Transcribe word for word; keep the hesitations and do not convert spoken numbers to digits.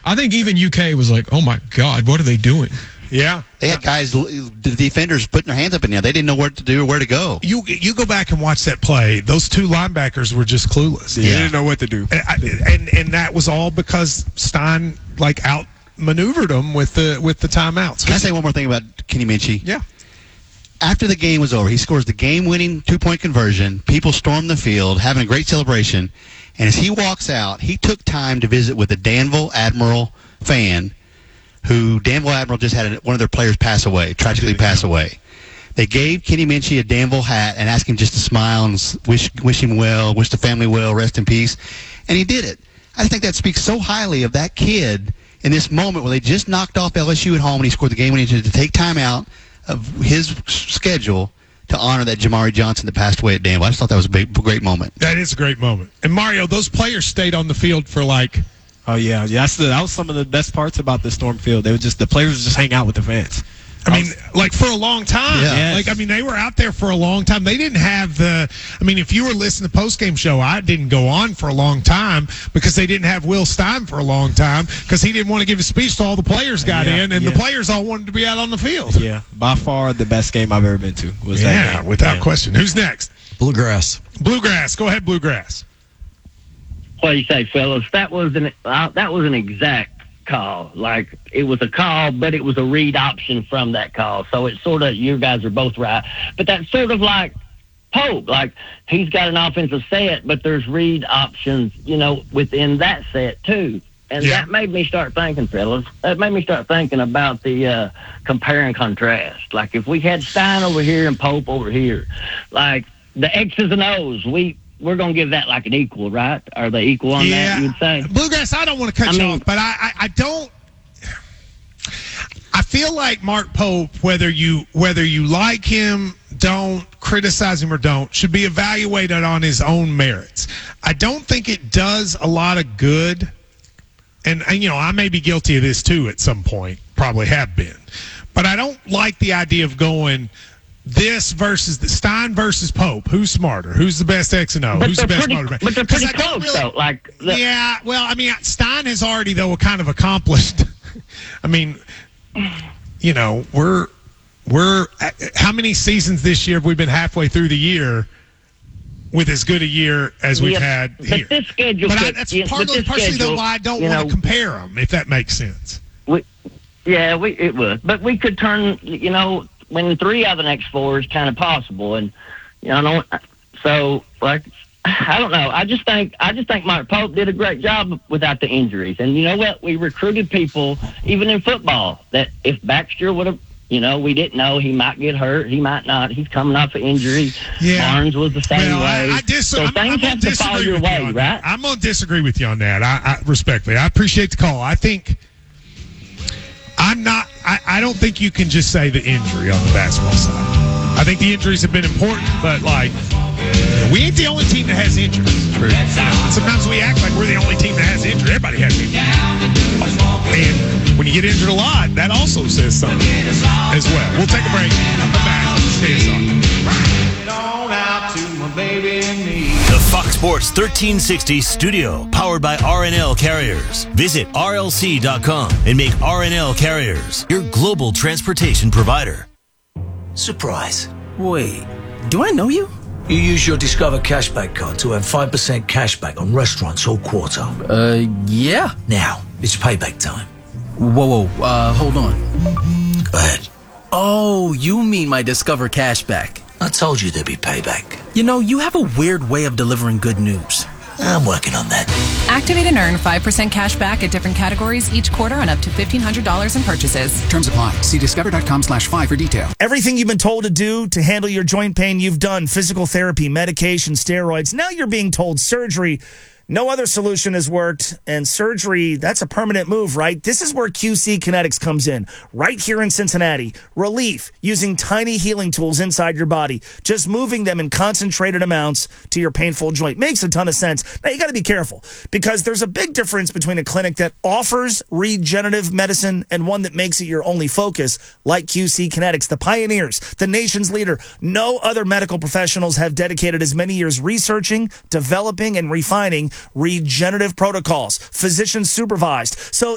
I think even U K was like, oh, my God, what are they doing? Yeah. They had guys, the defenders, putting their hands up in the air. They didn't know what to do or where to go. You you go back and watch that play. Those two linebackers were just clueless. Yeah. They didn't know what to do. And, and and that was all because Stein, like, out-maneuvered them with the, with the timeouts. Can I say one more thing about Kenny Minchie? Yeah. After the game was over, he scores the game-winning two-point conversion. People stormed the field, having a great celebration. And as he walks out, he took time to visit with a Danville Admiral fan who Danville Admiral just had one of their players pass away, tragically pass away. They gave Kenny Minchie a Danville hat and asked him just to smile and wish wish him well, wish the family well, rest in peace. And he did it. I think that speaks so highly of that kid in this moment where they just knocked off L S U at home and he scored the game winning to take time out of his schedule to honor that Jamari Johnson that passed away at Danville. I just thought that was a big, great moment. That is a great moment. And, Mario, those players stayed on the field for, like... Oh, yeah. yeah that's the, that was some of the best parts about the Storm Field. They would just The players would just hang out with the fans. I mean, like, for a long time. Yeah. Yes. Like, I mean, they were out there for a long time. They didn't have the – I mean, if you were listening to the postgame show, I didn't go on for a long time because they didn't have Will Stein for a long time because he didn't want to give a speech to all the players got yeah, in, and yeah. the players all wanted to be out on the field. Yeah. By far the best game I've ever been to was that Yeah, game. without yeah. question. Who's next? Bluegrass. Bluegrass. Go ahead, Bluegrass. What do you say, fellas? That was an uh, that was an exact call. Like, it was a call, but it was a read option from that call. So it's sort of, you guys are both right. But that's sort of like Pope. Like, he's got an offensive set, but there's read options, you know, within that set too. And Yeah. that made me start thinking, fellas. That made me start thinking about the uh, compare and contrast. Like, if we had Stein over here and Pope over here, like the X's and O's, we we're gonna give that like an equal, right? Are they equal on Yeah. that? You would say? Bluegrass, I don't want to cut I you mean- off, but I, I, I don't. I feel like Mark Pope, whether you whether you like him, don't criticize him or don't, should be evaluated on his own merits. I don't think it does a lot of good, and, and you know I may be guilty of this too at some point, probably have been, but I don't like the idea of going this versus the Stein versus Pope. Who's smarter? Who's the best X and O? But Who's the they're best pretty, motivator? but they're 'Cause pretty I don't close, really- though. Like, the, Yeah, well, I mean, Stein has already, though, kind of accomplished. I mean, you know, we're we're how many seasons this year have we been halfway through the year with as good a year as we've Yeah, had but here? this schedule But I, could- that's yeah, part but of the this partially though schedule, why I don't you want know- to compare them, if that makes sense. we, yeah, we it would, but we could turn. You know, when three out of the next four is kind of possible, and you know, I don't, so like. I don't know. I just think I just think Mark Pope did a great job without the injuries. And you know what? We recruited people, even in football, that if Baxter would have, you know, we didn't know he might get hurt, he might not. He's coming off an injury. Yeah. Barnes was the same Well, way. I, I dis- so I'm, things I'm gonna have to fall disagree your with you way, on right? that. I'm going to disagree with you on that. I, I respectfully, I appreciate the call. I think I'm not. I, I don't think you can just say the injury on the basketball side. I think the injuries have been important, but like. We ain't the only team that has injuries. True. Sometimes we act like we're the only team that has injuries. Everybody has injuries. And when you get injured a lot, that also says something as well. We'll take a break. Come back. Stay on. The Fox Sports thirteen sixty studio, powered by R N L Carriers. Visit R L C dot com and make R N L Carriers your global transportation provider. Surprise. Wait, do I know you? You use your Discover Cashback card to earn five percent cashback on restaurants all quarter. Uh, yeah. Now, it's payback time. Whoa, whoa, uh, hold on. Go ahead. Oh, you mean my Discover Cashback. I told you there'd be payback. You know, you have a weird way of delivering good news. I'm working on that. Activate and earn five percent cash back at different categories each quarter on up to fifteen hundred dollars in purchases. Terms apply. See discover.com slash five for detail. Everything you've been told to do to handle your joint pain, you've done. Physical therapy, medication, steroids. Now you're being told surgery. No other solution has worked, and surgery, that's a permanent move, right? This is where Q C Kinetics comes in, right here in Cincinnati. Relief, using tiny healing tools inside your body, just moving them in concentrated amounts to your painful joint. Makes a ton of sense. Now, you got to be careful, because there's a big difference between a clinic that offers regenerative medicine and one that makes it your only focus, like Q C Kinetics, the pioneers, the nation's leader. No other medical professionals have dedicated as many years researching, developing, and refining regenerative protocols, physician supervised. So